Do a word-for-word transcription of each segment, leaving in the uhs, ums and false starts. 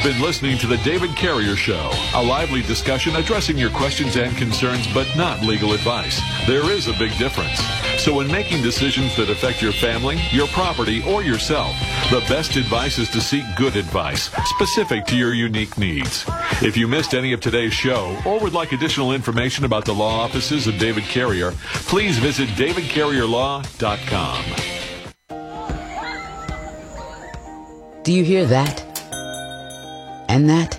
been listening to The David Carrier Show, a lively discussion addressing your questions and concerns, but not legal advice. There is a big difference. So when making decisions that affect your family, your property, or yourself, the best advice is to seek good advice, specific to your unique needs. If you missed any of today's show, or would like additional information about the law offices of David Carrier, please visit david carrier law dot com. Do you hear that? And that?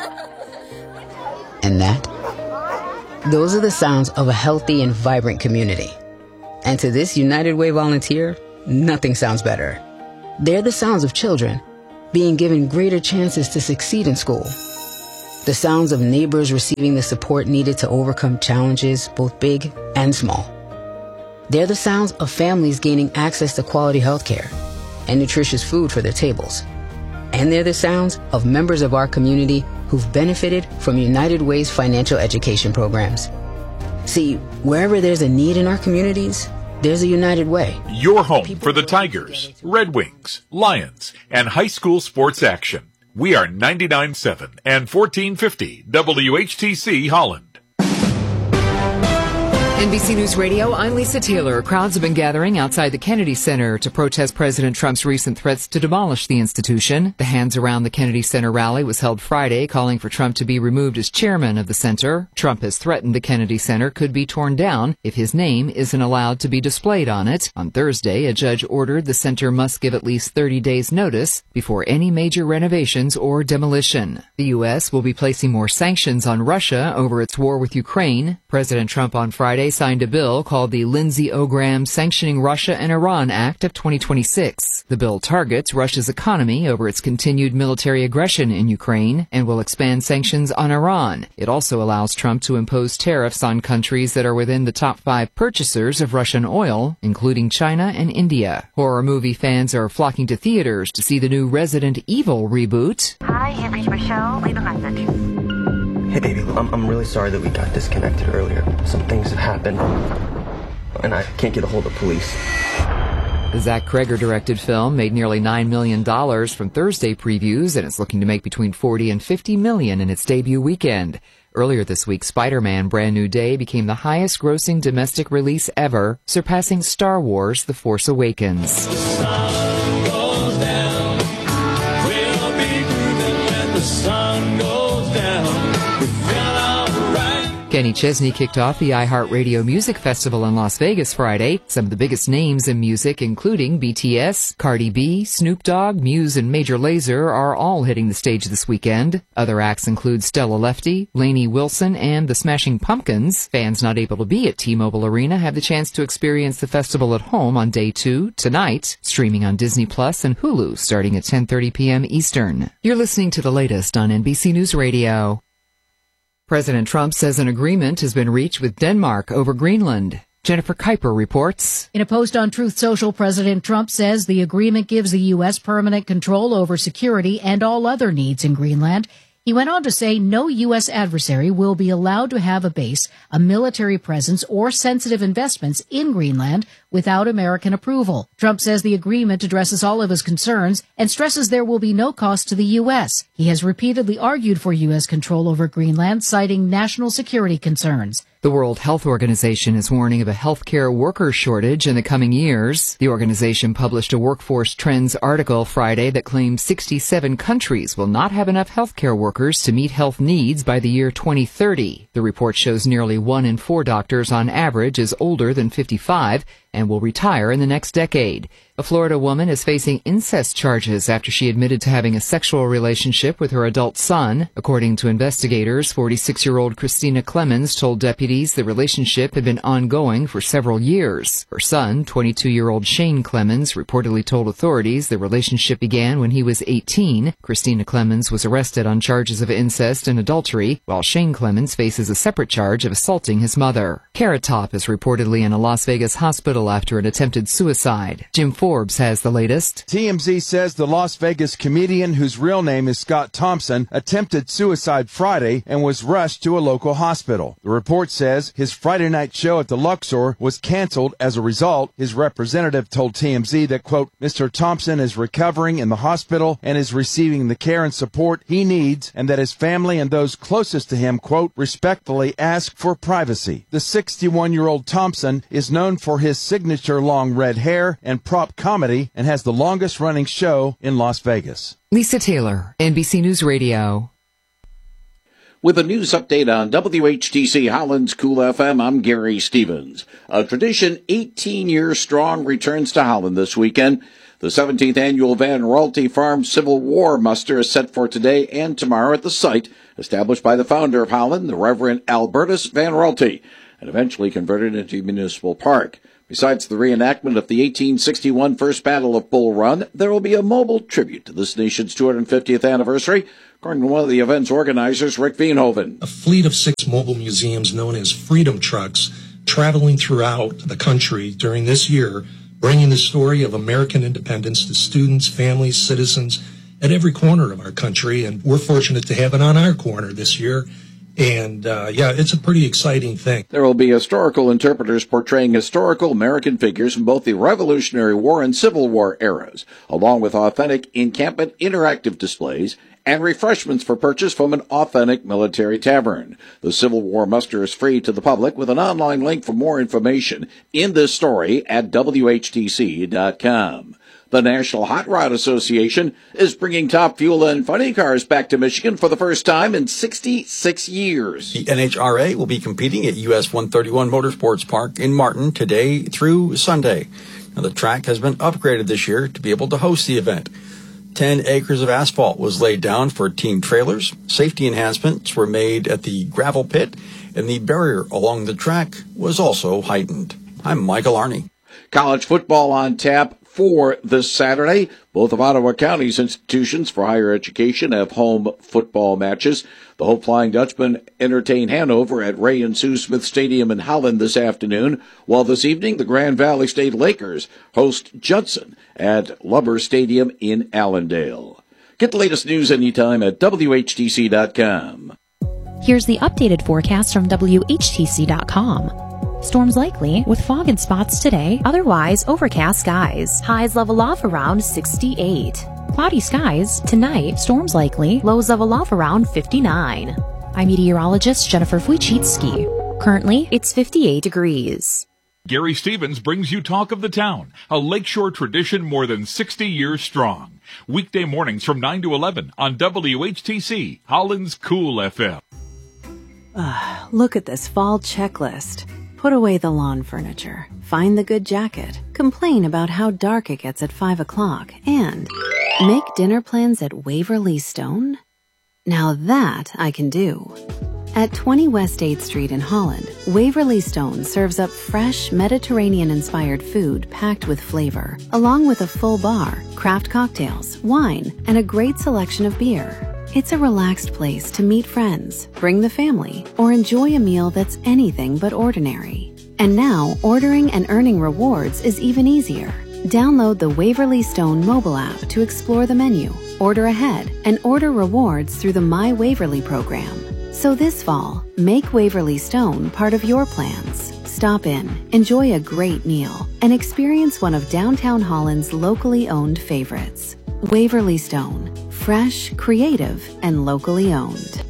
And that? Those are the sounds of a healthy and vibrant community. And to this United Way volunteer, nothing sounds better. They're the sounds of children being given greater chances to succeed in school. The sounds of neighbors receiving the support needed to overcome challenges, both big and small. They're the sounds of families gaining access to quality health care and nutritious food for their tables. And they're the sounds of members of our community who've benefited from United Way's financial education programs. See, wherever there's a need in our communities, there's a United Way. Your home for the Tigers, Red Wings, Lions, and high school sports action. We are ninety-nine point seven and fourteen fifty W H T C Holland. N B C News Radio, I'm Lisa Taylor. Crowds have been gathering outside the Kennedy Center to protest President Trump's recent threats to demolish the institution. The Hands Around the Kennedy Center rally was held Friday, calling for Trump to be removed as chairman of the center. Trump has threatened the Kennedy Center could be torn down if his name isn't allowed to be displayed on it. On Thursday, a judge ordered the center must give at least thirty days notice before any major renovations or demolition. The U S will be placing more sanctions on Russia over its war with Ukraine. President Trump on Friday signed a bill called the Lindsey-Graham Sanctioning Russia and Iran Act of twenty twenty-six. The bill targets Russia's economy over its continued military aggression in Ukraine and will expand sanctions on Iran. It also allows Trump to impose tariffs on countries that are within the top five purchasers of Russian oil, including China and India. Horror movie fans are flocking to theaters to see the new Resident Evil reboot. Hi, you've reached Michelle. Leave a message. Hey, baby, I'm, I'm really sorry that we got disconnected earlier. Some things have happened, and I can't get a hold of police. The Zach Kreger-directed film made nearly nine million dollars from Thursday previews, and it's looking to make between forty and fifty million dollars in its debut weekend. Earlier this week, Spider-Man Brand New Day became the highest-grossing domestic release ever, surpassing Star Wars The Force Awakens. The sun goes down. We'll be grooving when the sun goes down. Kenny Chesney kicked off the iHeartRadio Music Festival in Las Vegas Friday. Some of the biggest names in music, including B T S, Cardi B, Snoop Dogg, Muse, and Major Lazer, are all hitting the stage this weekend. Other acts include Stella Lefty, Lainey Wilson, and the Smashing Pumpkins. Fans not able to be at T-Mobile Arena have the chance to experience the festival at home on day two, tonight, streaming on Disney Plus and Hulu starting at ten thirty p.m. Eastern. You're listening to the latest on N B C News Radio. President Trump says an agreement has been reached with Denmark over Greenland. Jennifer Kuiper reports. In a post on Truth Social, President Trump says the agreement gives the U S permanent control over security and all other needs in Greenland. He went on to say no U S adversary will be allowed to have a base, a military presence, or sensitive investments in Greenland without American approval. Trump says the agreement addresses all of his concerns and stresses there will be no cost to the U S. He has repeatedly argued for U S control over Greenland, citing national security concerns. The World Health Organization is warning of a healthcare worker shortage in the coming years. The organization published a workforce trends article Friday that claims sixty-seven countries will not have enough healthcare workers to meet health needs by the year twenty thirty. The report shows nearly one in four doctors on average is older than fifty-five and will retire in the next decade. A Florida woman is facing incest charges after she admitted to having a sexual relationship with her adult son. According to investigators, forty-six-year-old Christina Clemens told deputies the relationship had been ongoing for several years. Her son, twenty-two-year-old Shane Clemens, reportedly told authorities the relationship began when he was eighteen. Christina Clemens was arrested on charges of incest and adultery, while Shane Clemens faces a separate charge of assaulting his mother. Carrot Top is reportedly in a Las Vegas hospital after an attempted suicide. Jim Ford Forbes has the latest. T M Z says the Las Vegas comedian, whose real name is Scott Thompson, attempted suicide Friday and was rushed to a local hospital. The report says his Friday night show at the Luxor was canceled as a result. His representative told T M Z that, quote, Mister Thompson is recovering in the hospital and is receiving the care and support he needs, and that his family and those closest to him, quote, respectfully ask for privacy. The sixty-one-year-old Thompson is known for his signature long red hair and prop comedy and has the longest-running show in Las Vegas. Lisa Taylor, N B C News Radio. With a news update on W H T C Holland's Cool F M, I'm Gary Stevens. A tradition eighteen years strong returns to Holland this weekend. The seventeenth annual Van Raalte Farm Civil War muster is set for today and tomorrow at the site, established by the founder of Holland, the Reverend Albertus Van Raalte, and eventually converted into a municipal park. Besides the reenactment of the eighteen sixty-one First Battle of Bull Run, there will be a mobile tribute to this nation's two hundred fiftieth anniversary, according to one of the event's organizers, Rick Veenhoven. A fleet of six mobile museums known as Freedom Trucks traveling throughout the country during this year, bringing the story of American independence to students, families, citizens at every corner of our country. And we're fortunate to have it on our corner this year. And, uh, yeah, it's a pretty exciting thing. There will be historical interpreters portraying historical American figures from both the Revolutionary War and Civil War eras, along with authentic encampment interactive displays and refreshments for purchase from an authentic military tavern. The Civil War muster is free to the public with an online link for more information in this story at W H T C dot com. The National Hot Rod Association is bringing Top Fuel and funny cars back to Michigan for the first time in sixty-six years. The N H R A will be competing at U S one thirty-one Motorsports Park in Martin today through Sunday. Now, the track has been upgraded this year to be able to host the event. Ten acres of asphalt was laid down for team trailers. Safety enhancements were made at the gravel pit, and the barrier along the track was also heightened. I'm Michael Arney. College football on tap for this Saturday. Both of Ottawa County's institutions for higher education have home football matches. The Hope Flying Dutchman entertain Hanover at Ray and Sue Smith Stadium in Holland this afternoon, while this evening the Grand Valley State Lakers host Judson at Lubber Stadium in Allendale. Get the latest news anytime at W H T C dot com. Here's the updated forecast from W H T C dot com. Storms likely with fog in spots today, otherwise overcast skies. Highs level off around sixty-eight. Cloudy skies tonight, storms likely, lows level off around fifty-nine. I'm meteorologist Jennifer Wojcicki. Currently, it's fifty-eight degrees. Gary Stevens brings you Talk of the Town, a lakeshore tradition more than sixty years strong. Weekday mornings from nine to eleven on W H T C, Holland's Cool F M. Uh, look at this fall checklist. Put away the lawn furniture, find the good jacket, complain about how dark it gets at five o'clock, and make dinner plans at Waverly Stone? Now that I can do. At twenty West eighth Street in Holland, Waverly Stone serves up fresh Mediterranean-inspired food packed with flavor, along with a full bar, craft cocktails, wine, and a great selection of beer. It's a relaxed place to meet friends, bring the family, or enjoy a meal that's anything but ordinary. And now, ordering and earning rewards is even easier. Download the Waverly Stone mobile app to explore the menu, order ahead, and order rewards through the My Waverly program. So this fall, make Waverly Stone part of your plans. Stop in, enjoy a great meal, and experience one of downtown Holland's locally owned favorites. Waverly Stone. Fresh, creative, and locally owned.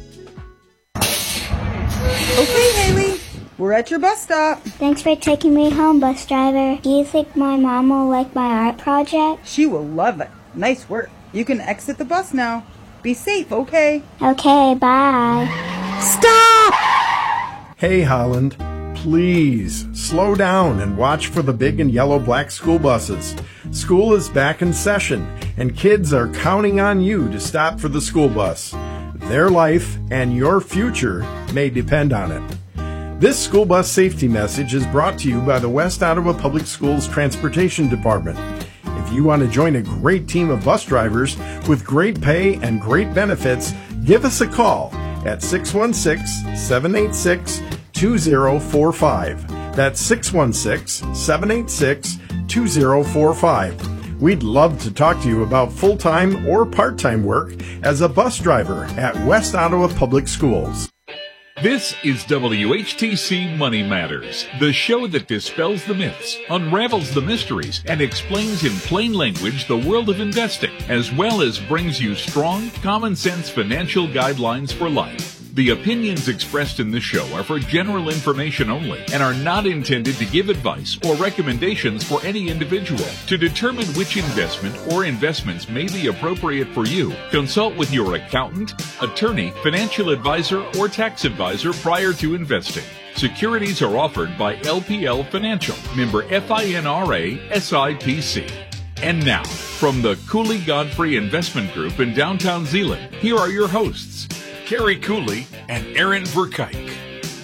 Okay, Haley, we're at your bus stop. Thanks for taking me home, bus driver. Do you think my mom will like my art project? She will love it. Nice work. You can exit the bus now. Be safe, okay? Okay, bye. Stop! Hey, Holland. Please slow down and watch for the big and yellow black school buses. School is back in session, and kids are counting on you to stop for the school bus. Their life and your future may depend on it. This school bus safety message is brought to you by the West Ottawa Public Schools Transportation Department. If you want to join a great team of bus drivers with great pay and great benefits, give us a call at six one six, seven eight six, two zero four five. That's six one six, seven eight six, two zero four five. We'd love to talk to you about full-time or part-time work as a bus driver at West Ottawa Public Schools. This is W H T C Money Matters, the show that dispels the myths, unravels the mysteries, and explains in plain language the world of investing, as well as brings you strong, common-sense financial guidelines for life. The opinions expressed in this show are for general information only and are not intended to give advice or recommendations for any individual. To determine which investment or investments may be appropriate for you, consult with your accountant, attorney, financial advisor, or tax advisor prior to investing. Securities are offered by L P L Financial, member FINRA S I P C. And now, from the Cooley Godfrey Investment Group in downtown Zeeland, here are your hosts, Kerry Cooley and Aaron Verkuyk.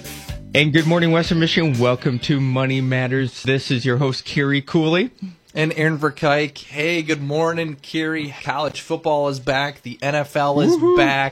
And good morning, Western Michigan. Welcome to Money Matters. This is your host, Kerry Cooley. And Aaron Verkuyk. Hey, good morning, Kerry. College football is back. The N F L is Woo-hoo. back.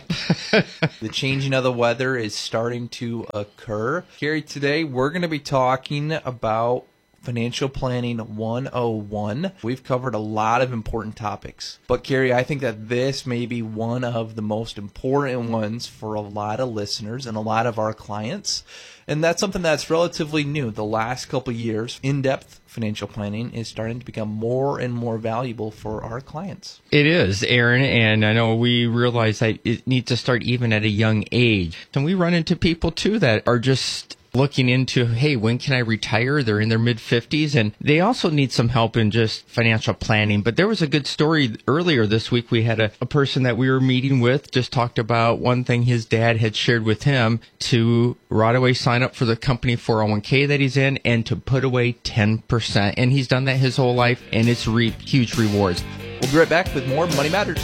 The changing of the weather is starting to occur. Kerry, today we're going to be talking about Financial Planning one oh one. We've covered a lot of important topics. But, Kerry, I think that this may be one of the most important ones for a lot of listeners and a lot of our clients. And that's something that's relatively new. The last couple of years, in-depth financial planning is starting to become more and more valuable for our clients. It is, Aaron, and I know we realize that it needs to start even at a young age. And we run into people, too, that are just looking into, hey, when can I retire? They're in their mid-fifties, and they also need some help in just financial planning. But there was a good story earlier this week. We had a, a person that we were meeting with just talked about one thing his dad had shared with him to right away sign up for the company four oh one k that he's in and to put away ten percent. And he's done that his whole life, and it's reaped huge rewards. We'll be right back with more Money Matters.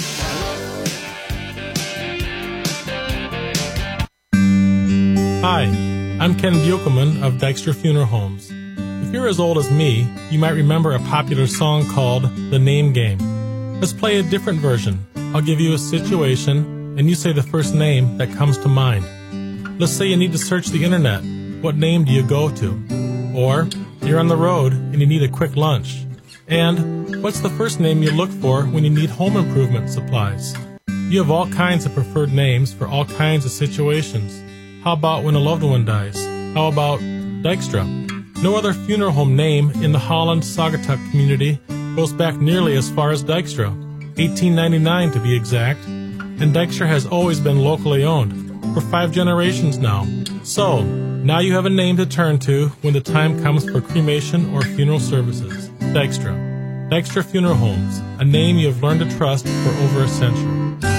Hi. I'm Ken Buchelman of Dykstra Funeral Homes. If you're as old as me, you might remember a popular song called The Name Game. Let's play a different version. I'll give you a situation, and you say the first name that comes to mind. Let's say you need to search the internet. What name do you go to? Or you're on the road and you need a quick lunch. And what's the first name you look for when you need home improvement supplies? You have all kinds of preferred names for all kinds of situations. How about when a loved one dies? How about Dykstra? No other funeral home name in the Holland-Saugatuck community goes back nearly as far as Dykstra, eighteen ninety-nine to be exact, and Dykstra has always been locally owned, for five generations now. So, now you have a name to turn to when the time comes for cremation or funeral services. Dykstra. Dykstra Funeral Homes, a name you have learned to trust for over a century.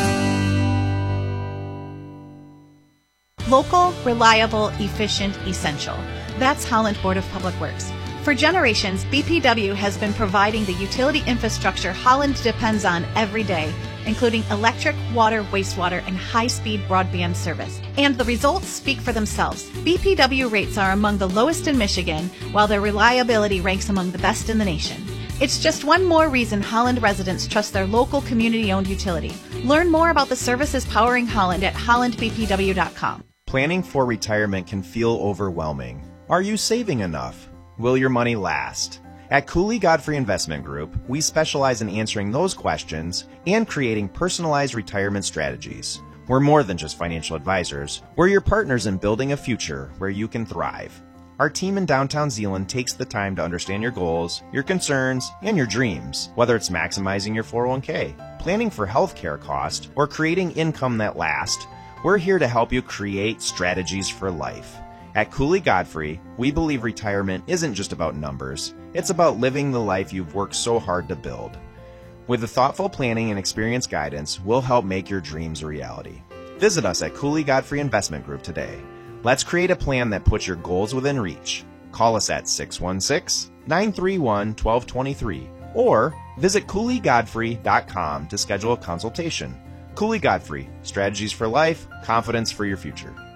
Local, reliable, efficient, essential. That's Holland Board of Public Works. For generations, B P W has been providing the utility infrastructure Holland depends on every day, including electric, water, wastewater, and high-speed broadband service. And the results speak for themselves. B P W rates are among the lowest in Michigan, while their reliability ranks among the best in the nation. It's just one more reason Holland residents trust their local community-owned utility. Learn more about the services powering Holland at holland b p w dot com. Planning for retirement can feel overwhelming. Are you saving enough? Will your money last? At Cooley Godfrey Investment Group, we specialize in answering those questions and creating personalized retirement strategies. We're more than just financial advisors. We're your partners in building a future where you can thrive. Our team in downtown Zeeland takes the time to understand your goals, your concerns, and your dreams, whether it's maximizing your four oh one k, planning for healthcare costs, or creating income that lasts. We're here to help you create strategies for life. At Cooley Godfrey, we believe retirement isn't just about numbers. It's about living the life you've worked so hard to build. With the thoughtful planning and experience guidance, we'll help make your dreams a reality. Visit us at Cooley Godfrey Investment Group today. Let's create a plan that puts your goals within reach. Call us at six one six, nine three one, one two two three or visit cooley godfrey dot com to schedule a consultation. Cooley Godfrey, strategies for life, confidence for your future.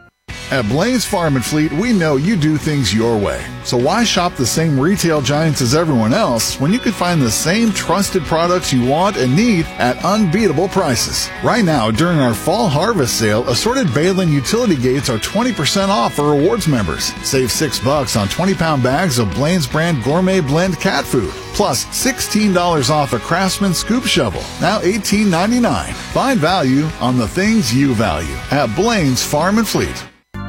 At Blaine's Farm and Fleet, we know you do things your way. So why shop the same retail giants as everyone else when you can find the same trusted products you want and need at unbeatable prices? Right now, during our fall harvest sale, assorted Balin utility gates are twenty percent off for rewards members. Save six bucks on twenty pound bags of Blaine's brand gourmet blend cat food. Plus sixteen dollars off a Craftsman scoop shovel, now eighteen ninety-nine. Find value on the things you value at Blaine's Farm and Fleet.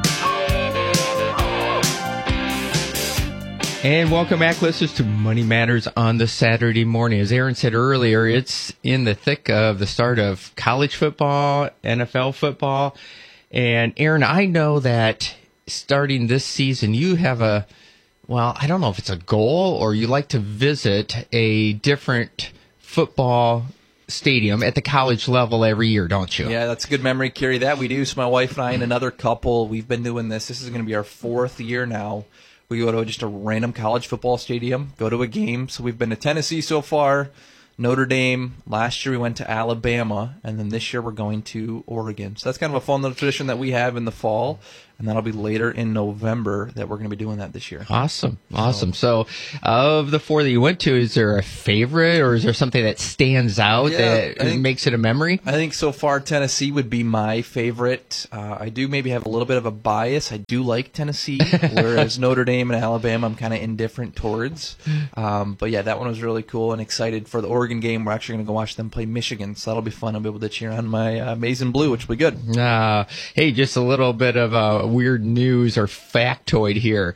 And welcome back, listeners, to Money Matters on the Saturday morning. As Aaron said earlier, it's in the thick of the start of college football, N F L football. And Aaron, I know that starting this season, you have a, well, I don't know if it's a goal or you like to visit a different football stadium at the college level every year, don't you? Yeah, that's a good memory, Kerry. That we do. So my wife and I and another couple, we've been doing this. This is going to be our fourth year now. We go to just a random college football stadium, go to a game. So we've been to Tennessee so far, Notre Dame. Last year we went to Alabama, and then this year we're going to Oregon. So that's kind of a fun little tradition that we have in the fall, and that'll be later in November that we're going to be doing that this year. Awesome, awesome. So of the four that you went to, is there a favorite, or is there something that stands out Yeah, that I think- makes it a memory? I think so far Tennessee would be my favorite. Uh, I do maybe have a little bit of a bias. I do like Tennessee, whereas Notre Dame and Alabama I'm kind of indifferent towards. Um, but yeah, that one was really cool, and excited for the Oregon game. We're actually going to go watch them play Michigan, so that'll be fun. I'll be able to cheer on my uh, maize and blue, which will be good. Uh, hey, just a little bit of uh, weird news or factoid here.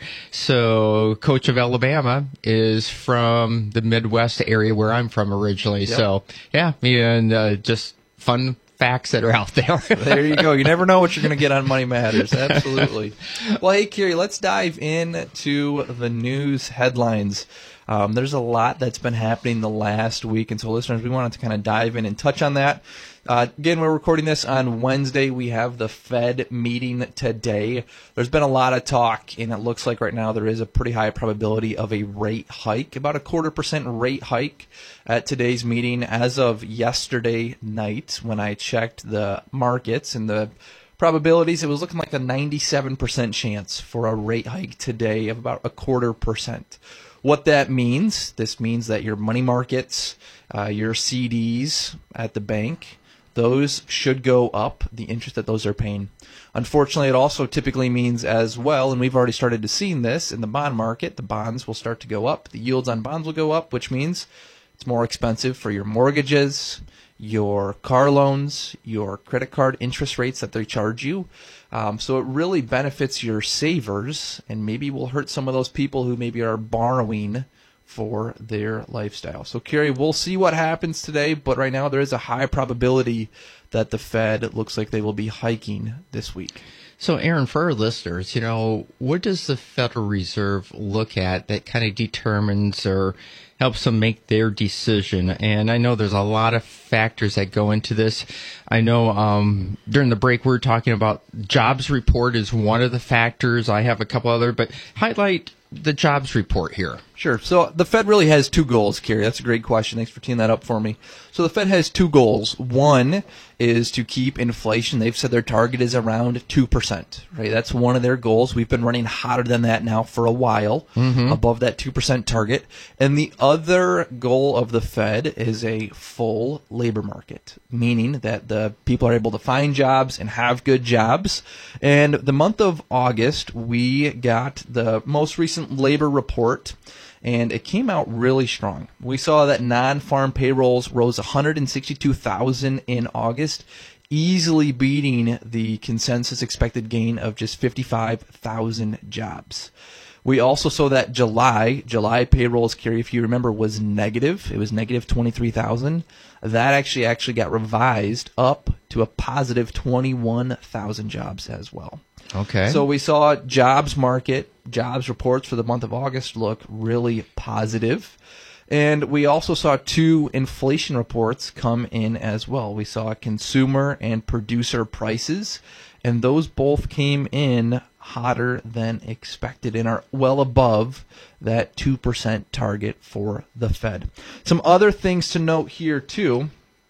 So, coach of Alabama is from the Midwest area where I'm from originally. Yep. So, yeah, and uh, just fun facts that are out there. There you go. You never know what you're going to get on Money Matters. Absolutely. Well, hey, Kerry, let's dive into the news headlines. Um, there's a lot that's been happening the last week, and so listeners, we wanted to kind of dive in and touch on that. Uh, again, we're recording this on Wednesday. We have the Fed meeting today. There's been a lot of talk, and it looks like right now there is a pretty high probability of a rate hike, about a quarter percent rate hike at today's meeting. As of yesterday night, when I checked the markets and the probabilities, it was looking like a ninety-seven percent chance for a rate hike today of about a quarter percent. What that means, this means that your money markets, uh, your C Ds at the bank, those should go up, the interest that those are paying. Unfortunately, it also typically means as well, and we've already started to see this in the bond market, the bonds will start to go up, the yields on bonds will go up, which means it's more expensive for your mortgages, your car loans, your credit card interest rates that they charge you. Um, so it really benefits your savers and maybe will hurt some of those people who maybe are borrowing for their lifestyle. So, Kerry, we'll see what happens today, but right now there is a high probability that the Fed looks like they will be hiking this week. So, Aaron, for our listeners, you know, what does the Federal Reserve look at that kind of determines or helps them make their decision? And I know there's a lot of factors that go into this. I know um, during the break we were talking about jobs report is one of the factors. I have a couple other, but highlight the jobs report here. Sure. So the Fed really has two goals, Kerry. That's a great question. Thanks for teeing that up for me. So the Fed has two goals. One is to keep inflation. They've said their target is around two percent, right? That's one of their goals. We've been running hotter than that now for a while, Mhm. above that two percent target. And the other goal of the Fed is a full labor market, meaning that the people are able to find jobs and have good jobs. And the month of August, we got the most recent labor report, and it came out really strong. We saw that non-farm payrolls rose one hundred sixty-two thousand in August, easily beating the consensus expected gain of just fifty-five thousand jobs. We also saw that July, July payrolls, Kerry, if you remember, was negative. It was negative twenty-three thousand. That actually actually got revised up to a positive twenty-one thousand jobs as well. Okay. So we saw jobs market, jobs reports for the month of August look really positive. And we also saw two inflation reports come in as well. We saw consumer and producer prices, and those both came in hotter than expected and are well above that two percent target for the Fed. Some other things to note here, too.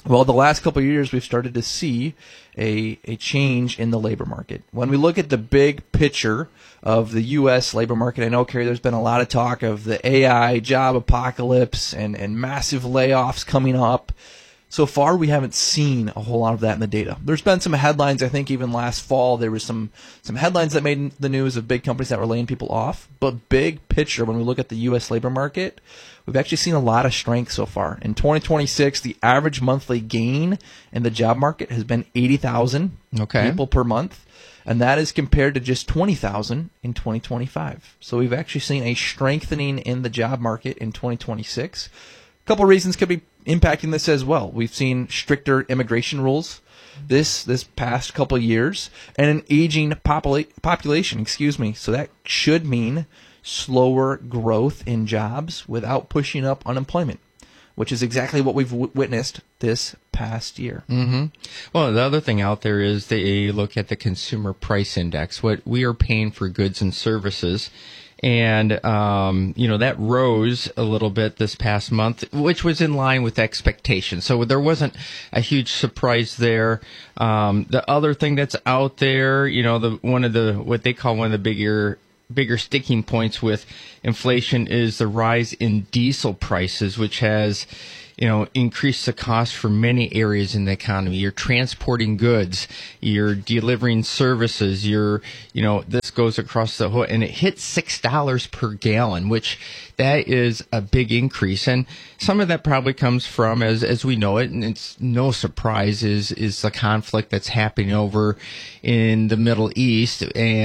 Well, the last couple of years, we've started to see a, a change in the labor market. When we look at the big picture of the U S labor market, I know, Carrie, there's been a lot of talk of the A I job apocalypse and, and massive layoffs coming up. So far, we haven't seen a whole lot of that in the data. There's been some headlines, I think even last fall, there was some, some headlines that made the news of big companies that were laying people off. But big picture, when we look at the U S labor market, we've actually seen a lot of strength so far. In twenty twenty-six, the average monthly gain in the job market has been eighty thousand Okay. people per month, and that is compared to just twenty thousand in twenty twenty-five. So we've actually seen a strengthening in the job market in twenty twenty-six. A couple reasons could be impacting this as well. We've seen stricter immigration rules this this past couple of years, and an aging popula- population. Excuse me. So that should mean slower growth in jobs without pushing up unemployment, which is exactly what we've w- witnessed this past year. Mm-hmm. Well, the other thing out there is they look at the consumer price index, what we are paying for goods and services. And, um, you know, that rose a little bit this past month, which was in line with expectations. So there wasn't a huge surprise there. Um, the other thing that's out there, you know, the one of the what they call one of the bigger bigger sticking points with inflation is the rise in diesel prices, which has, you know, increased the cost for many areas in the economy. You're transporting goods, you're delivering services, you're, you know, this goes across the whole, and it hits six dollars per gallon, which that is a big increase. And some of that probably comes from, as as we know it, and it's no surprise, is is the conflict that's happening over in the Middle East,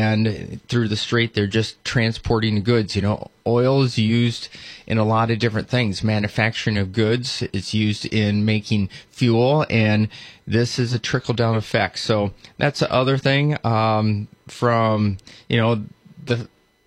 and through the Strait, they're just transporting goods. You know, oil is used in a lot of different things. Manufacturing of goods, it's used in making fuel, and this is a trickle-down effect. So that's the other thing. Um, from, you know, the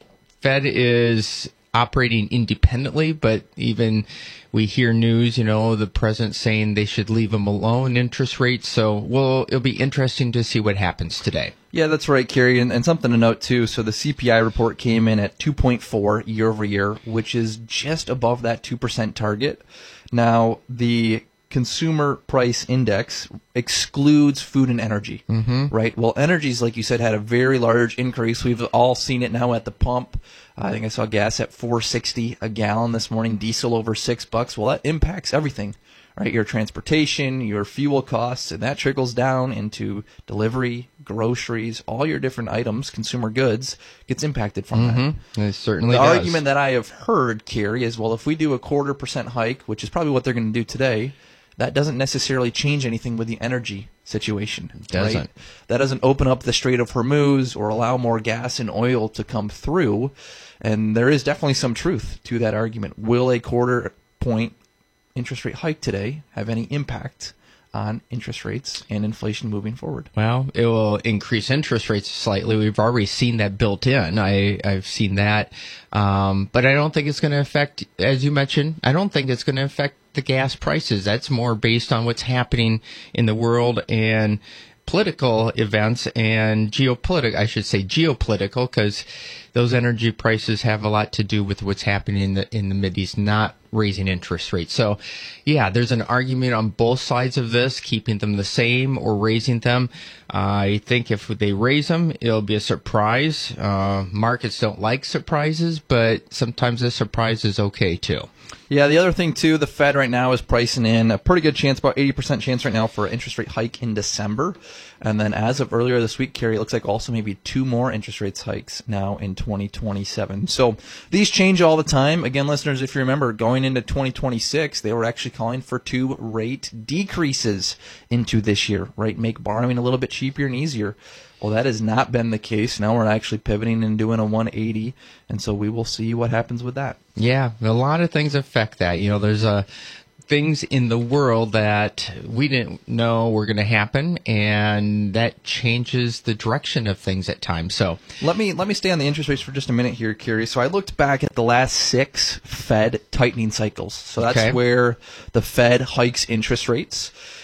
Fed is operating independently, but even we hear news, you know, the president saying they should leave them alone, interest rates. So, well, it'll be interesting to see what happens today. Yeah, that's right, Carrie. And, and something to note, too. So the C P I report came in at two point four year over year, which is just above that two percent target. Now, the consumer price index excludes food and energy, mm-hmm. right? Well, energies, like you said, had a very large increase. We've all seen it now at the pump. I think I saw gas at four sixty a gallon this morning, diesel over six bucks. Well, that impacts everything, right? Your transportation, your fuel costs, and that trickles down into delivery, groceries, all your different items, consumer goods, gets impacted from mm-hmm. that. It certainly the does. argument that I have heard, Carrie, is, well, if we do a quarter percent hike, which is probably what they're going to do today, that doesn't necessarily change anything with the energy situation. It doesn't. Right? That doesn't open up the Strait of Hormuz or allow more gas and oil to come through. And there is definitely some truth to that argument. Will a quarter point interest rate hike today have any impact on interest rates and inflation moving forward? Well, it will increase interest rates slightly. We've already seen that built in. I, I've seen that. Um, but I don't think it's going to affect, as you mentioned, I don't think it's going to affect the gas prices. That's more based on what's happening in the world and political events and geopolitical, I should say geopolitical, because those energy prices have a lot to do with what's happening in the in the Mideast, not raising interest rates. So, yeah, there's an argument on both sides of this, keeping them the same or raising them. Uh, I think if they raise them, it'll be a surprise. Uh, markets don't like surprises, but sometimes a surprise is okay too. Yeah, the other thing, too, the Fed right now is pricing in a pretty good chance, about eighty percent chance right now for an interest rate hike in December. And then as of earlier this week, Carrie, it looks like also maybe two more interest rates hikes now in twenty twenty-seven. So these change all the time. Again, listeners, if you remember, going into twenty twenty-six, they were actually calling for two rate decreases into this year, right? Make borrowing a little bit cheaper and easier. Well, that has not been the case. Now we're actually pivoting and doing a one eighty, and so we will see what happens with that. Yeah, a lot of things affect that. You know, there's uh, things in the world that we didn't know were going to happen, and that changes the direction of things at times. So let me let me stay on the interest rates for just a minute here, Carrie. So I looked back at the last six Fed tightening cycles. So that's Okay. where the Fed hikes interest rates.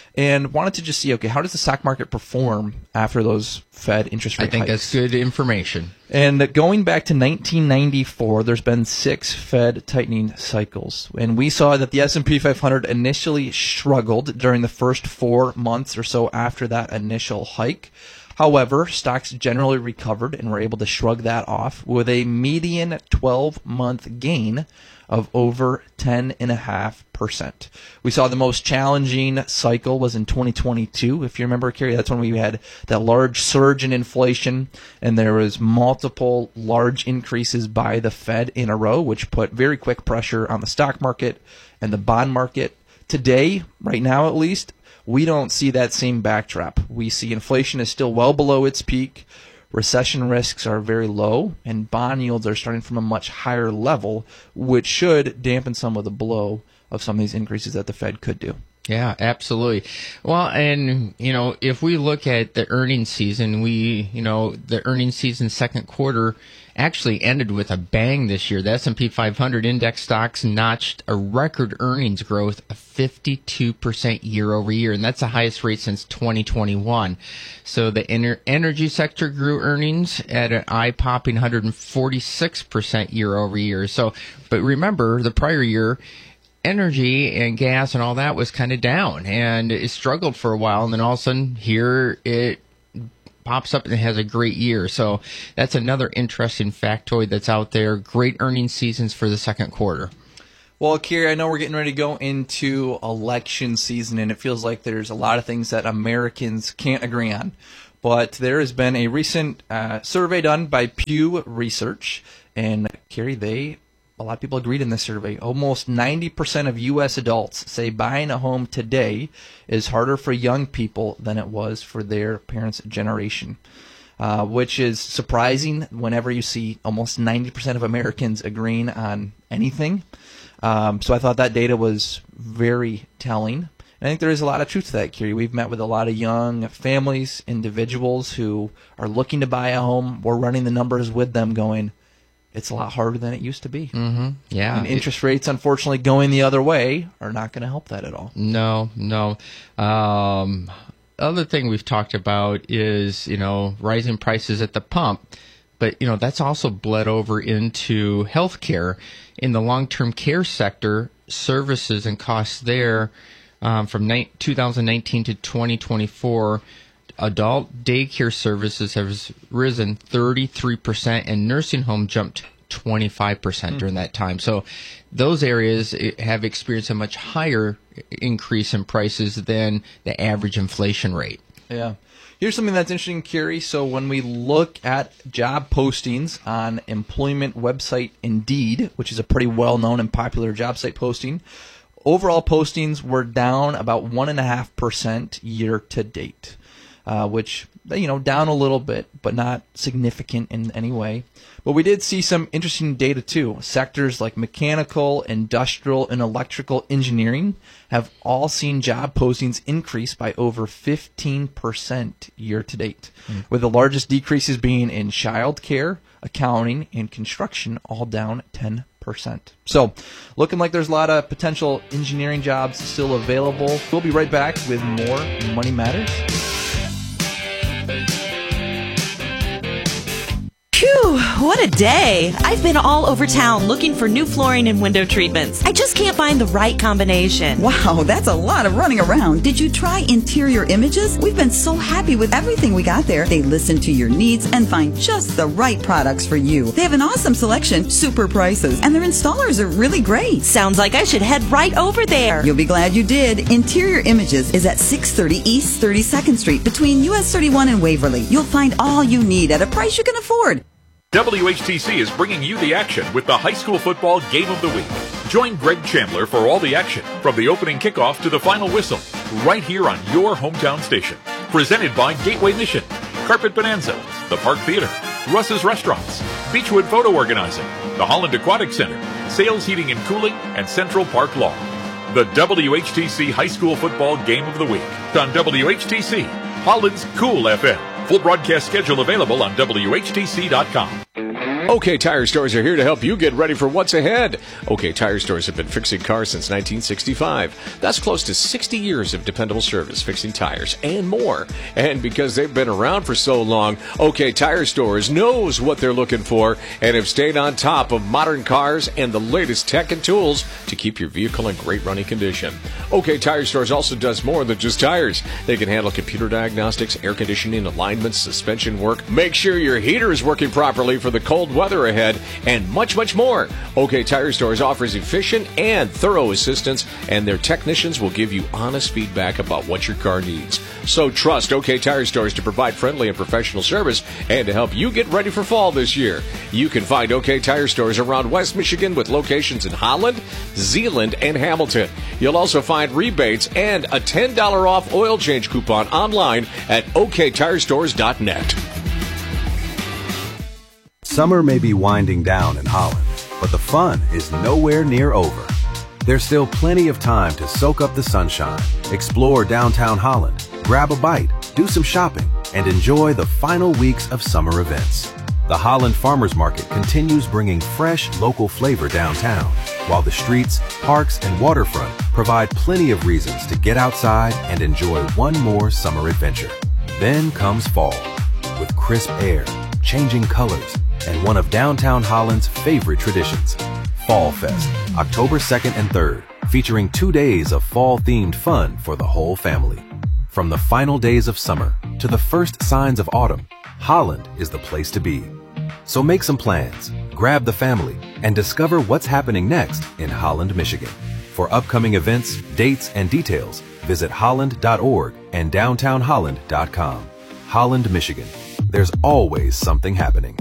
and wanted to just see, okay, how does the stock market perform after those Fed interest rate I think hikes? that's good information. And going back to nineteen ninety-four, there's been six Fed tightening cycles. And we saw that the S and P five hundred initially struggled during the first four months or so after that initial hike. However, stocks generally recovered and were able to shrug that off with a median twelve-month gain of over ten point five percent. We saw the most challenging cycle was in twenty twenty-two. If you remember, Kerry, that's when we had that large surge in inflation, and there was multiple large increases by the Fed in a row, which put very quick pressure on the stock market and the bond market. Today, right now at least, we don't see that same backdrop. We see inflation is still well below its peak. Recession risks are very low, and bond yields are starting from a much higher level, which should dampen some of the blow of some of these increases that the Fed could do. Yeah, absolutely. Well, and, you know, if we look at the earnings season, we, you know, the earnings season second quarter actually ended with a bang this year. The S and P five hundred index stocks notched a record earnings growth of fifty-two percent year over year, and that's the highest rate since twenty twenty-one. So the ener- energy sector grew earnings at an eye-popping one hundred forty-six percent year over year. So, but remember, the prior year, energy and gas and all that was kind of down, and it struggled for a while, and then all of a sudden here it pops up and has a great year. So that's another interesting factoid that's out there. Great earnings seasons for the second quarter. Well, Kerry, I know we're getting ready to go into election season, and it feels like there's a lot of things that Americans can't agree on. But there has been a recent uh, survey done by Pew Research, and Kerry, they a lot of people agreed in this survey. Almost ninety percent of U S adults say buying a home today is harder for young people than it was for their parents' generation, uh, which is surprising whenever you see almost ninety percent of Americans agreeing on anything. Um, so I thought that data was very telling. And I think there is a lot of truth to that, Kerry. We've met with a lot of young families, individuals who are looking to buy a home. We're running the numbers with them going, it's a lot harder than it used to be. Mm-hmm. Yeah. And interest rates, unfortunately, going the other way are not going to help that at all. No, no. Um, other thing we've talked about is, you know, rising prices at the pump. But, you know, that's also bled over into healthcare. In the long-term care sector, services and costs there um, from ni- two thousand nineteen to twenty twenty-four, adult daycare services have risen thirty-three percent, and nursing home jumped twenty-five percent mm. during that time. So those areas have experienced a much higher increase in prices than the average inflation rate. Yeah. Here's something that's interesting, Kerry. So when we look at job postings on employment website Indeed, which is a pretty well-known and popular job site posting, overall postings were down about one point five percent year to date. Uh, which, you know, down a little bit, but not significant in any way. But we did see some interesting data, too. Sectors like mechanical, industrial, and electrical engineering have all seen job postings increase by over fifteen percent year to date, mm. with the largest decreases being in childcare, accounting, and construction, all down ten percent. So, looking like there's a lot of potential engineering jobs still available. We'll be right back with more Money Matters. Phew, what a day. I've been all over town looking for new flooring and window treatments. I just can't find the right combination. Wow, that's a lot of running around. Did you try Interior Images? We've been so happy with everything we got there. They listen to your needs and find just the right products for you. They have an awesome selection, super prices, and their installers are really great. Sounds like I should head right over there. You'll be glad you did. Interior Images is at six thirty East thirty-second Street between U S thirty-one and Waverly. You'll find all you need at a price you can afford. W H T C is bringing you the action with the high school football game of the week. Join Greg Chandler for all the action, from the opening kickoff to the final whistle, right here on your hometown station. Presented by Gateway Mission, Carpet Bonanza, the Park Theater, Russ's Restaurants, Beechwood Photo Organizing, the Holland Aquatic Center, Sales Heating and Cooling, and Central Park Law. The W H T C High School Football Game of the Week on W H T C, Holland's Cool F M. Full broadcast schedule available on W H T C dot com. OK Tire Stores are here to help you get ready for what's ahead. OK Tire Stores have been fixing cars since nineteen sixty-five. That's close to sixty years of dependable service fixing tires and more. And because they've been around for so long, OK Tire Stores knows what they're looking for and have stayed on top of modern cars and the latest tech and tools to keep your vehicle in great running condition. OK Tire Stores also does more than just tires. They can handle computer diagnostics, air conditioning, alignments, suspension work, make sure your heater is working properly for the cold weather ahead, and much, much more. OK Tire Stores offers efficient and thorough assistance, and their technicians will give you honest feedback about what your car needs. So trust OK Tire Stores to provide friendly and professional service and to help you get ready for fall this year. You can find OK Tire Stores around West Michigan with locations in Holland, Zeeland, and Hamilton. You'll also find rebates and a ten dollars off oil change coupon online at O K tire stores dot net. Summer may be winding down in Holland, but the fun is nowhere near over. There's still plenty of time to soak up the sunshine, explore downtown Holland, grab a bite, do some shopping, and enjoy the final weeks of summer events. The Holland Farmers Market continues bringing fresh, local flavor downtown, while the streets, parks, and waterfront provide plenty of reasons to get outside and enjoy one more summer adventure. Then comes fall, with crisp air, changing colors, and one of downtown Holland's favorite traditions, Fall Fest, October second and third, featuring two days of fall-themed fun for the whole family. From the final days of summer to the first signs of autumn, Holland is the place to be. So make some plans, grab the family, and discover what's happening next in Holland, Michigan. For upcoming events, dates, and details, visit holland dot org and downtown holland dot com. Holland, Michigan. There's always something happening.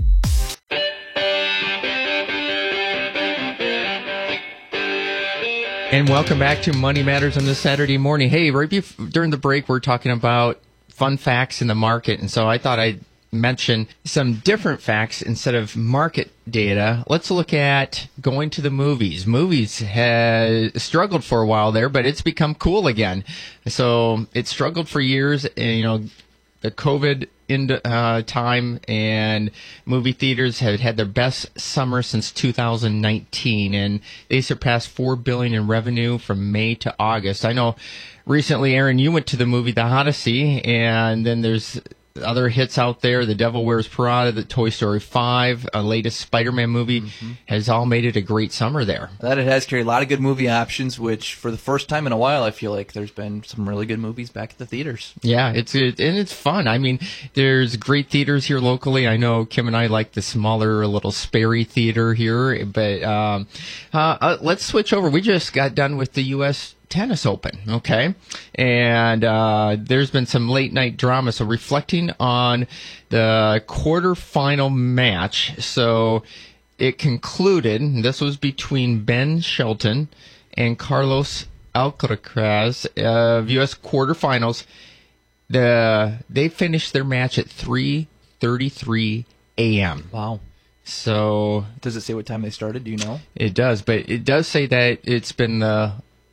And welcome back to Money Matters on this Saturday morning. Hey, right before, during the break, we're talking about fun facts in the market, and so I thought I'd mention some different facts instead of market data. Let's look at going to the movies. Movies has struggled for a while there, but it's become cool again. So it struggled for years, and you know, the COVID in uh, time, and movie theaters have had their best summer since two thousand nineteen, and they surpassed four billion dollars in revenue from May to August. I know recently, Aaron, you went to the movie The Odyssey, and then there's other hits out there. The Devil Wears Prada, the Toy Story five, a latest Spider-Man movie, mm-hmm. has all made it a great summer there. That it has, carried a lot of good movie options, which for the first time in a while, I feel like there's been some really good movies back at the theaters. Yeah, it's it, and it's fun. I mean, there's great theaters here locally. I know Kim and I like the smaller little Sperry Theater here, but um, uh, uh, let's switch over. We just got done with the U S Tennis Open, okay? And uh, there's been some late night drama. So reflecting on the quarterfinal match, so it concluded, this was between Ben Shelton and Carlos Alcaraz of U S quarterfinals. The they finished their match at three thirty-three a.m. Wow. So does it say what time they started? Do you know? It does, but it does say that it's been the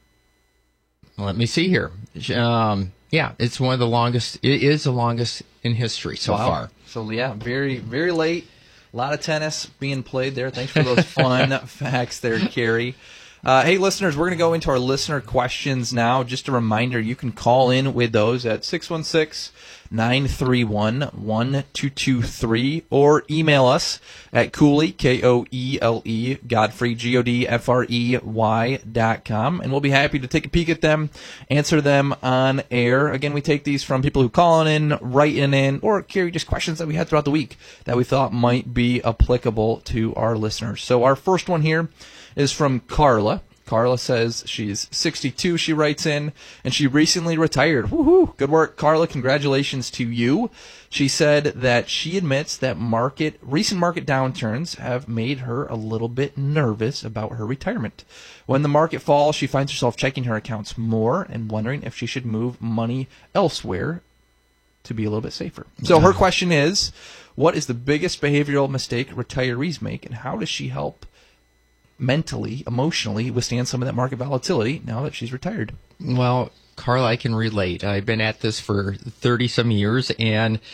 Let me see here. Um, yeah, it's one of the longest. It is the longest in history so wow. far. So, yeah, very, very late. A lot of tennis being played there. Thanks for those fun facts there, Carrie. Uh, hey, listeners, we're going to go into our listener questions now. Just a reminder, you can call in with those at six one six, nine three one, one two two three or email us at Cooley, K O E L E, Godfrey, G O D F R E Y dot com, and we'll be happy to take a peek at them, answer them on air. Again, we take these from people who call in, writing in, or carry just questions that we had throughout the week that we thought might be applicable to our listeners. So our first one here is from Carla. Carla says she's sixty-two, she writes in, and she recently retired. Woohoo! Good work, Carla. Congratulations to you. She said that she admits that market recent market downturns have made her a little bit nervous about her retirement. When the market falls, she finds herself checking her accounts more and wondering if she should move money elsewhere to be a little bit safer. So her question is, what is the biggest behavioral mistake retirees make, and how does she help mentally, emotionally withstand some of that market volatility now that she's retired? Well, Carla, I can relate. I've been at this for thirty some years, and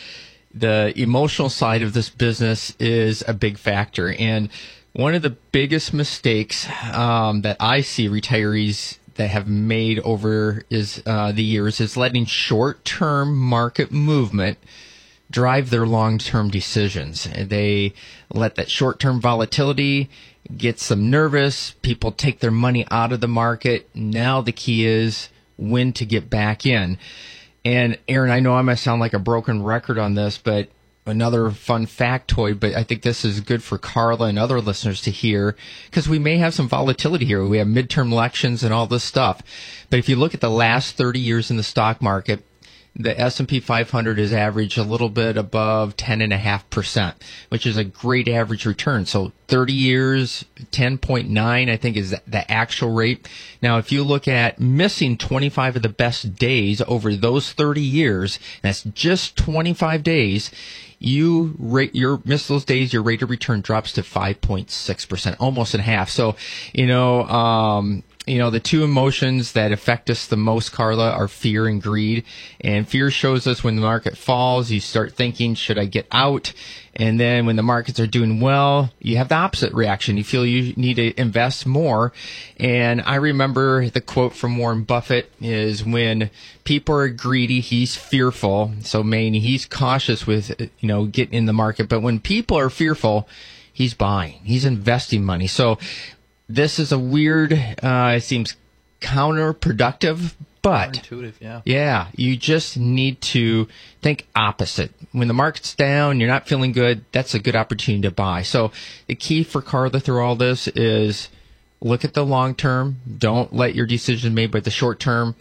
the emotional side of this business is a big factor. And one of the biggest mistakes um, that I see retirees that have made over is uh, the years is letting short-term market movement drive their long-term decisions. They let that short-term volatility get them nervous. People take their money out of the market. Now the key is when to get back in. And Aaron, I know I might sound like a broken record on this, but another fun factoid, but I think this is good for Carla and other listeners to hear, because we may have some volatility here. We have midterm elections and all this stuff. But if you look at the last thirty years in the stock market, the S and P five hundred has averaged a little bit above ten point five percent, which is a great average return. So thirty years, ten point nine, I think, is the actual rate. Now, if you look at missing twenty-five of the best days over those thirty years, that's just twenty-five days, you rate your miss those days, your rate of return drops to five point six percent, almost in half. So, you know, um, You know, the two emotions that affect us the most, Carla, are fear and greed. And fear shows us when the market falls, you start thinking, should I get out? And then when the markets are doing well, you have the opposite reaction. You feel you need to invest more. And I remember the quote from Warren Buffett is, when people are greedy, he's fearful. So meaning he's cautious with, you know, getting in the market. But when people are fearful, he's buying. He's investing money. So this is a weird, uh, it seems counterproductive, but intuitive, yeah. Yeah, you just need to think opposite. When the market's down, you're not feeling good, that's a good opportunity to buy. So the key for Carla through all this is look at the long term. Don't let your decision made by the short term,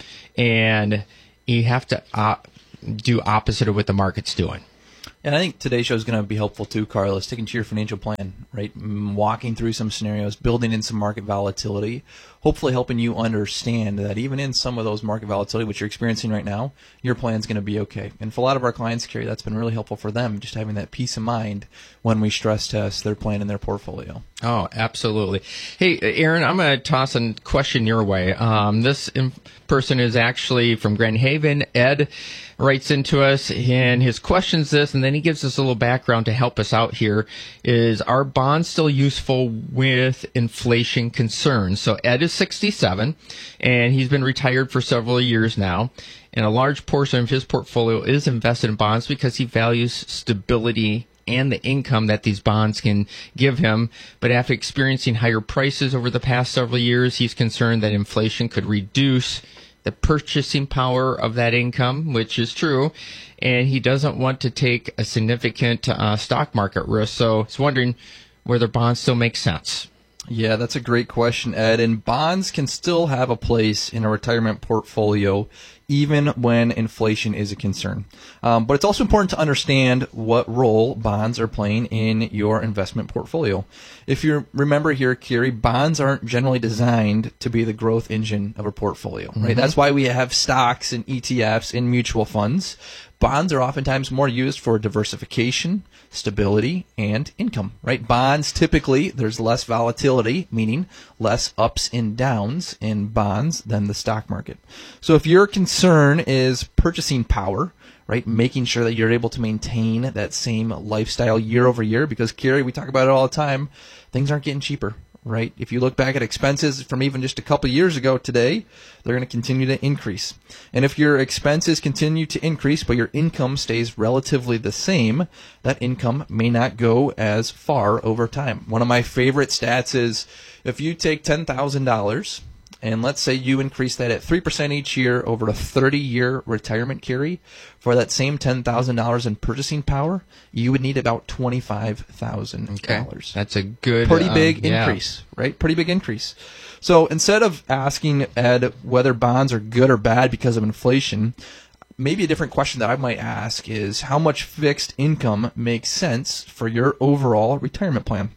and you have to uh, do opposite of what the market's doing. And I think today's show is going to be helpful too, Carla, sticking to your financial plan, right? Walking through some scenarios, building in some market volatility, hopefully helping you understand that even in some of those market volatility, which you're experiencing right now, your plan's going to be okay. And for a lot of our clients, Carrie, that's been really helpful for them, just having that peace of mind when we stress test their plan and their portfolio. Oh, absolutely. Hey, Aaron, I'm going to toss a question your way. Um, this person is actually from Grand Haven. Ed writes into us, and his question's this, and then he gives us a little background to help us out here, is, are bonds still useful with inflation concerns? So Ed is sixty-seven, and he's been retired for several years now, and a large portion of his portfolio is invested in bonds because he values stability and the income that these bonds can give him. But after experiencing higher prices over the past several years, he's concerned that inflation could reduce the purchasing power of that income, which is true, and he doesn't want to take a significant uh, stock market risk. So he's wondering whether bonds still make sense. Yeah, that's a great question, Ed. And bonds can still have a place in a retirement portfolio even when inflation is a concern. Um, but it's also important to understand what role bonds are playing in your investment portfolio. If you remember here, Kiri, bonds aren't generally designed to be the growth engine of a portfolio, right? Mm-hmm. That's why we have stocks and E T Fs and mutual funds. Bonds are oftentimes more used for diversification, stability, and income, right? Bonds, typically, there's less volatility, meaning less ups and downs in bonds than the stock market. So if your concern is purchasing power, right, making sure that you're able to maintain that same lifestyle year over year, because, Carrie, we talk about it all the time, things aren't getting cheaper. Right? If you look back at expenses from even just a couple of years ago today, they're going to continue to increase. And if your expenses continue to increase, but your income stays relatively the same, that income may not go as far over time. One of my favorite stats is if you take ten thousand dollars and let's say you increase that at three percent each year over a thirty-year retirement, Carry, for that same ten thousand dollars in purchasing power, you would need about twenty-five thousand dollars. Okay. That's a good... Pretty big um, yeah. increase, right? Pretty big increase. So instead of asking Ed whether bonds are good or bad because of inflation, maybe a different question that I might ask is how much fixed income makes sense for your overall retirement plan?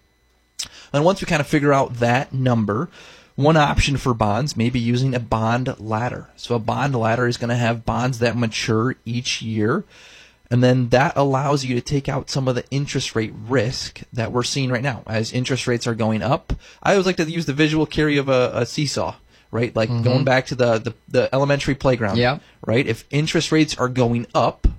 And once we kind of figure out that number, one option for bonds may be using a bond ladder. So a bond ladder is going to have bonds that mature each year, and then that allows you to take out some of the interest rate risk that we're seeing right now. As interest rates are going up, I always like to use the visual, Carry, of a, a seesaw, right? Like mm-hmm. going back to the, the, the elementary playground, yeah. right? If interest rates are going up,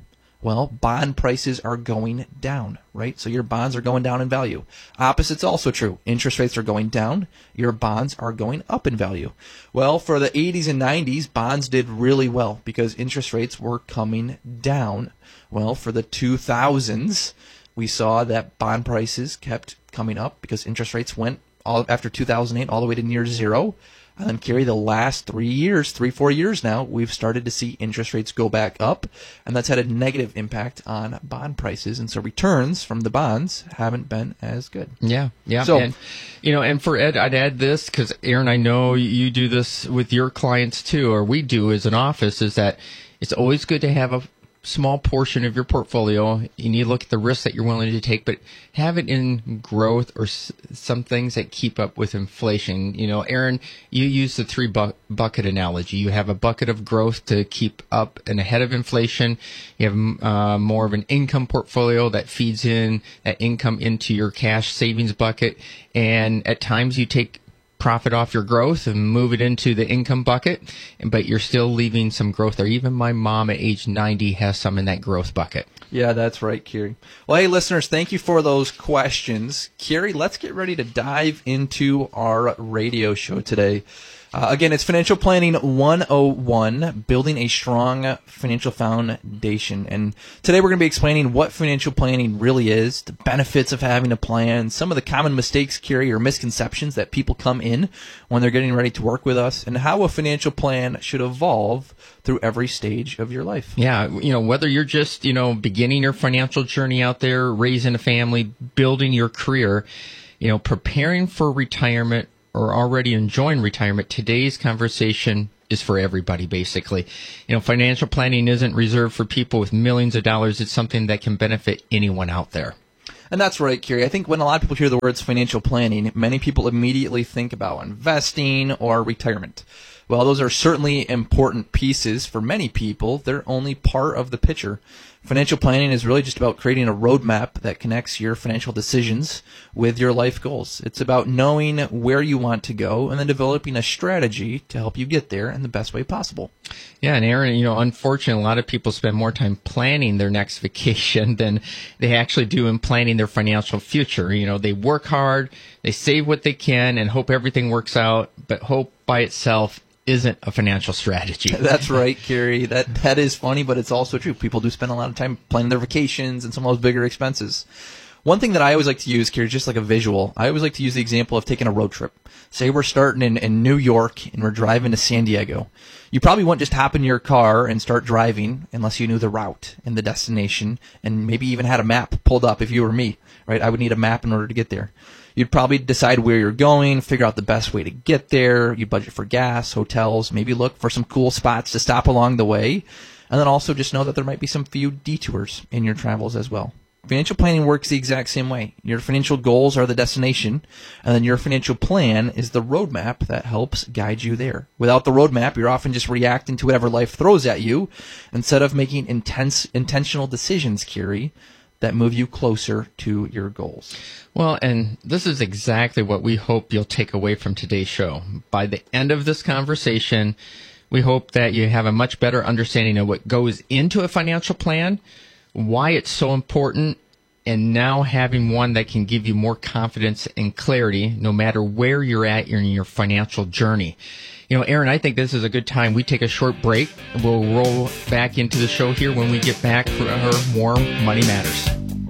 Well, bond prices are going down, right? So your bonds are going down in value. Opposite's also true. Interest rates are going down. Your bonds are going up in value. Well, for the eighties and nineties, bonds did really well because interest rates were coming down. Well, for the two thousands, we saw that bond prices kept coming up because interest rates went all after two thousand eight all the way to near zero. And then, Carrie, the last three years, three, four years now, we've started to see interest rates go back up, and that's had a negative impact on bond prices. And so returns from the bonds haven't been as good. Yeah, yeah. So, and, you know, and for Ed, I'd add this, because, Aaron, I know you do this with your clients too, or we do as an office, is that it's always good to have a small portion of your portfolio. You need to look at the risks that you're willing to take, but have it in growth or s- some things that keep up with inflation. You know, Aaron, you use the three bu- bucket analogy. You have a bucket of growth to keep up and ahead of inflation. You have uh, more of an income portfolio that feeds in that income into your cash savings bucket. And at times you take profit off your growth and move it into the income bucket, but you're still leaving some growth there. Even my mom at age ninety has some in that growth bucket. Yeah, that's right, Kiri. Well, hey, listeners, thank you for those questions. Kiri, let's get ready to dive into our radio show today. Uh, again, it's Financial Planning one oh one, Building a Strong Financial Foundation. And today we're going to be explaining what financial planning really is, the benefits of having a plan, some of the common mistakes, Carrie, or misconceptions that people come in when they're getting ready to work with us, and how a financial plan should evolve through every stage of your life. Yeah, you know, whether you're just, you know, beginning your financial journey out there, raising a family, building your career, you know, preparing for retirement, or already enjoying retirement, today's conversation is for everybody, basically. You know, financial planning isn't reserved for people with millions of dollars. It's something that can benefit anyone out there. And that's right, Kiri. I think when a lot of people hear the words financial planning, many people immediately think about investing or retirement. Well, those are certainly important pieces for many people. They're only part of the picture. Financial planning is really just about creating a roadmap that connects your financial decisions with your life goals. It's about knowing where you want to go and then developing a strategy to help you get there in the best way possible. Yeah, and Aaron, you know, unfortunately, a lot of people spend more time planning their next vacation than they actually do in planning their financial future. You know, they work hard, they save what they can, and hope everything works out, but hope by itself isn't a financial strategy. That's right, Carrie. That that is funny, but it's also true. People do spend a lot of time planning their vacations and some of those bigger expenses. One thing that I always like to use, Carrie, just like a visual, I always like to use the example of taking a road trip. Say we're starting in, in New York and we're driving to San Diego. You probably wouldn't just hop in your car and start driving unless you knew the route and the destination and maybe even had a map pulled up if you were me, right? I would need a map in order to get there. You'd probably decide where you're going, figure out the best way to get there. You budget for gas, hotels, maybe look for some cool spots to stop along the way. And then also just know that there might be some few detours in your travels as well. Financial planning works the exact same way. Your financial goals are the destination, and then your financial plan is the roadmap that helps guide you there. Without the roadmap, you're often just reacting to whatever life throws at you instead of making intense, intentional decisions, Kiri, that move you closer to your goals. Well, and this is exactly what we hope you'll take away from today's show. By the end of this conversation, we hope that you have a much better understanding of what goes into a financial plan, why it's so important, and now having one that can give you more confidence and clarity no matter where you're at in your financial journey. You know, Aaron, I think this is a good time. We take a short break. We'll roll back into the show here when we get back for our more Money Matters.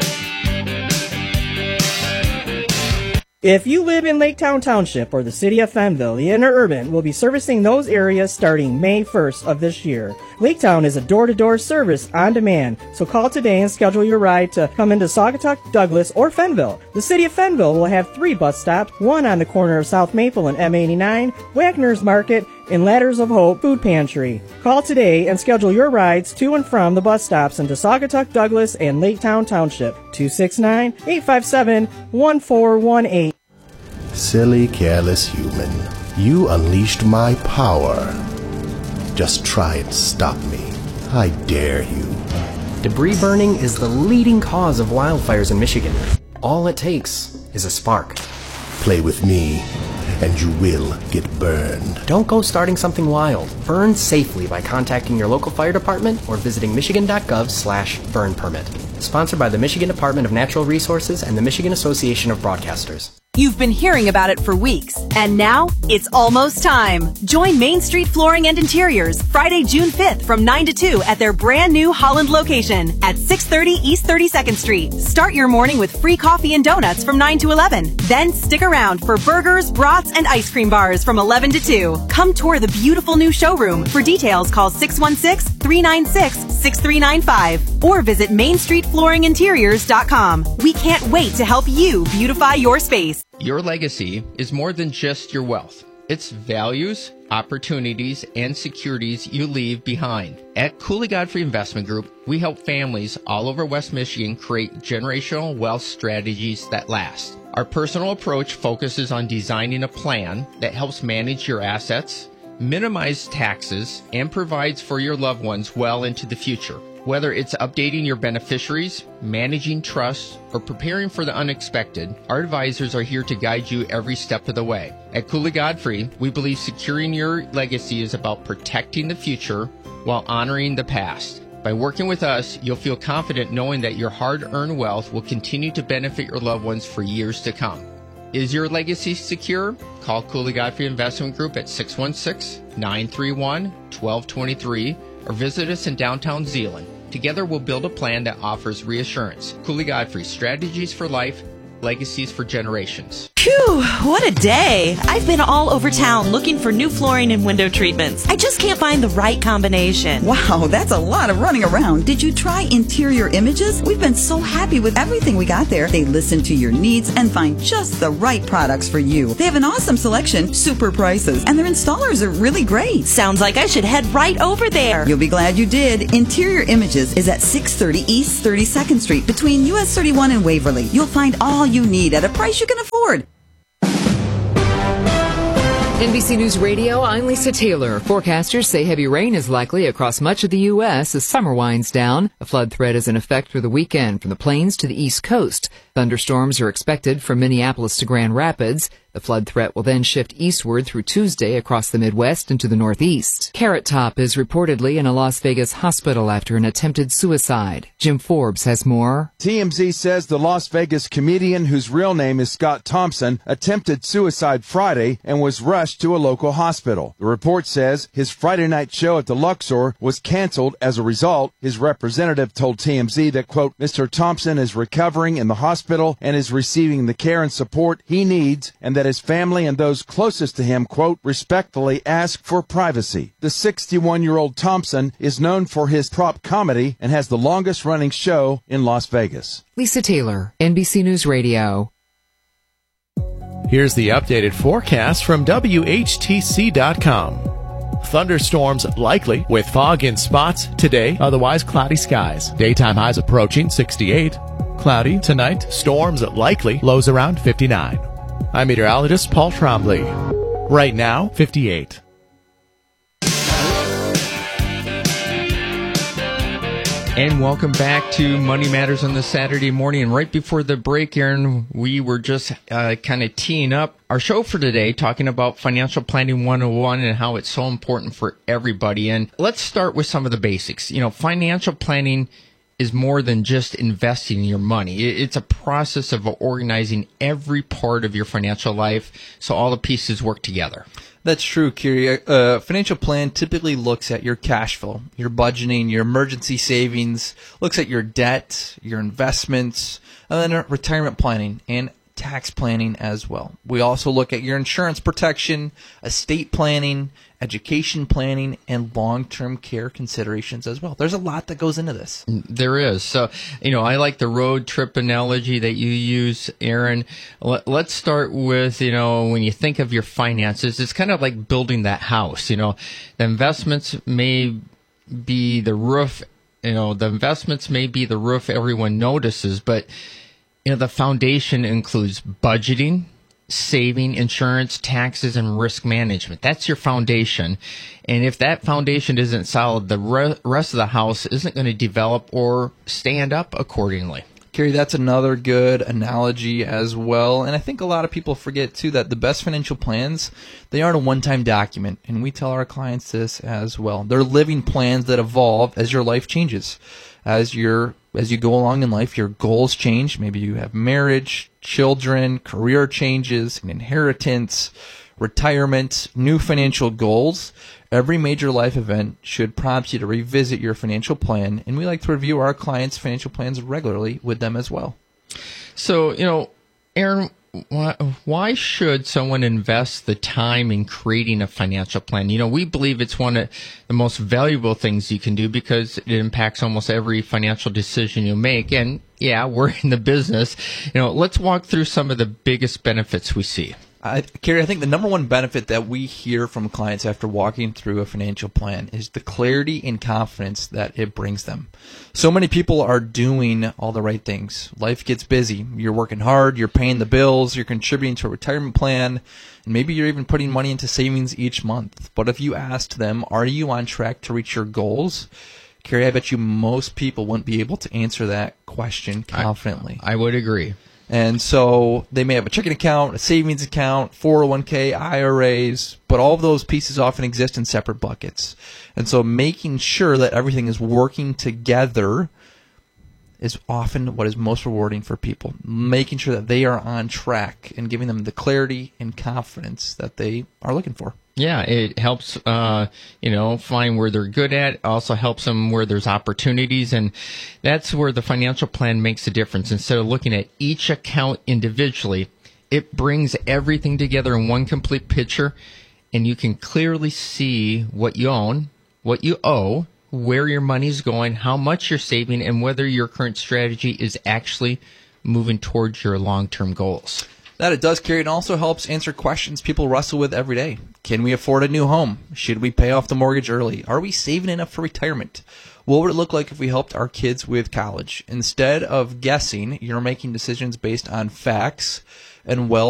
If you live in Lake Town Township or the city of Fenville, the Interurban will be servicing those areas starting May first of this year. Lake Town is a door-to-door service on demand, so call today and schedule your ride to come into Saugatuck, Douglas, or Fenville. The city of Fenville will have three bus stops, one on the corner of South Maple and M eighty-nine, Wagner's Market, and Ladders of Hope Food Pantry. Call today and schedule your rides to and from the bus stops into Saugatuck, Douglas, and Lake Town Township. two six nine, eight five seven, one four one eight. Silly, careless human. You unleashed my power. Just try and stop me. I dare you. Debris burning is the leading cause of wildfires in Michigan. All it takes is a spark. Play with me, and you will get burned. Don't go starting something wild. Burn safely by contacting your local fire department or visiting michigan.gov slash burn permit. Sponsored by the Michigan Department of Natural Resources and the Michigan Association of Broadcasters. You've been hearing about it for weeks, and now it's almost time. Join Main Street Flooring and Interiors Friday, June fifth from nine to two at their brand new Holland location at six thirty East thirty-second Street. Start your morning with free coffee and donuts from nine to eleven. Then stick around for burgers, brats, and ice cream bars from eleven to two. Come tour the beautiful new showroom. For details, call six one six, three nine six, six three nine five or visit main street flooring interiors dot com. We can't wait to help you beautify your space. Your legacy is more than just your wealth. It's values, opportunities, and securities you leave behind. At Cooley Godfrey Investment Group, we help families all over West Michigan create generational wealth strategies that last. Our personal approach focuses on designing a plan that helps manage your assets, minimize taxes, and provides for your loved ones well into the future. Whether it's updating your beneficiaries, managing trusts, or preparing for the unexpected, our advisors are here to guide you every step of the way. At Cooley Godfrey, we believe securing your legacy is about protecting the future while honoring the past. By working with us, you'll feel confident knowing that your hard-earned wealth will continue to benefit your loved ones for years to come. Is your legacy secure? Call Cooley Godfrey Investment Group at six one six, nine three one, one two two three or visit us in downtown Zeeland. Together, we'll build a plan that offers reassurance. Cooley Godfrey, strategies for life, legacies for generations. Phew, what a day. I've been all over town looking for new flooring and window treatments. I just can't find the right combination. Wow, that's a lot of running around. Did you try Interior Images? We've been so happy with everything we got there. They listen to your needs and find just the right products for you. They have an awesome selection, super prices, and their installers are really great. Sounds like I should head right over there. You'll be glad you did. Interior Images is at six thirty East thirty-second Street between U S thirty-one and Waverly. You'll find all you need at a price you can afford. N B C News Radio, I'm Lisa Taylor. Forecasters say heavy rain is likely across much of the U S as summer winds down. A flood threat is in effect through the weekend from the plains to the East Coast. Thunderstorms are expected from Minneapolis to Grand Rapids. The flood threat will then shift eastward through Tuesday across the Midwest into the Northeast. Carrot Top is reportedly in a Las Vegas hospital after an attempted suicide. Jim Forbes has more. T M Z says the Las Vegas comedian, whose real name is Scott Thompson, attempted suicide Friday and was rushed to a local hospital. The report says his Friday night show at the Luxor was canceled as a result. His representative told T M Z that, quote, Mister Thompson is recovering in the hospital and is receiving the care and support he needs, and that his family and those closest to him, quote, respectfully ask for privacy. The sixty-one-year-old Thompson is known for his prop comedy and has the longest-running show in Las Vegas. Lisa Taylor, N B C News Radio. Here's the updated forecast from W H T C dot com. Thunderstorms likely with fog in spots today, otherwise cloudy skies. Daytime highs approaching sixty-eight. Cloudy tonight, storms likely, lows around fifty-nine. I'm meteorologist Paul Trombley. Right now, fifty-eight. And welcome back to Money Matters on the Saturday morning. And right before the break, Aaron, we were just uh, kind of teeing up our show for today, talking about Financial Planning one oh one and how it's so important for everybody. And let's start with some of the basics. You know, financial planning is more than just investing your money. It's a process of organizing every part of your financial life so all the pieces work together. That's true, Kiri. A financial plan typically looks at your cash flow, your budgeting, your emergency savings, looks at your debt, your investments, and then retirement planning and tax planning as well. We also look at your insurance protection, estate planning, education planning, and long-term care considerations as well. There's a lot that goes into this. There is. So, you know, I like the road trip analogy that you use, Aaron. Let's start with, you know, when you think of your finances, it's kind of like building that house. You know, the investments may be the roof, you know, the investments may be the roof everyone notices, but you know, the foundation includes budgeting, saving, insurance, taxes, and risk management. That's your foundation. And if that foundation isn't solid, the re- rest of the house isn't going to develop or stand up accordingly. Carrie, that's another good analogy as well. And I think a lot of people forget, too, that the best financial plans, they aren't a one-time document. And we tell our clients this as well. They're living plans that evolve as your life changes. As your as you go along in life, your goals change. Maybe you have marriage, children, career changes, an inheritance, retirement, new financial goals. Every major life event should prompt you to revisit your financial plan, and we like to review our clients' financial plans regularly with them as well. So, you know, Aaron, why, why should someone invest the time in creating a financial plan? You know, we believe it's one of the most valuable things you can do because it impacts almost every financial decision you make. And yeah, we're in the business. You know, let's walk through some of the biggest benefits we see. I, Carrie, I think the number one benefit that we hear from clients after walking through a financial plan is the clarity and confidence that it brings them. So many people are doing all the right things. Life gets busy. You're working hard. You're paying the bills. You're contributing to a retirement plan. And maybe you're even putting money into savings each month. But if you asked them, are you on track to reach your goals? Carrie, I bet you most people wouldn't be able to answer that question confidently. I, I would agree. And so they may have a checking account, a savings account, four oh one k, I R As, but all of those pieces often exist in separate buckets. And so making sure that everything is working together is often what is most rewarding for people. Making sure that they are on track and giving them the clarity and confidence that they are looking for. Yeah, it helps, uh, you know, find where they're good at. Also helps them where there's opportunities. And that's where the financial plan makes a difference. Instead of looking at each account individually, it brings everything together in one complete picture. And you can clearly see what you own, what you owe, where your money's going, how much you're saving, and whether your current strategy is actually moving towards your long-term goals. That it does, Carrie. It also helps answer questions people wrestle with every day. Can we afford a new home? Should we pay off the mortgage early? Are we saving enough for retirement? What would it look like if we helped our kids with college? Instead of guessing, you're making decisions based on facts and well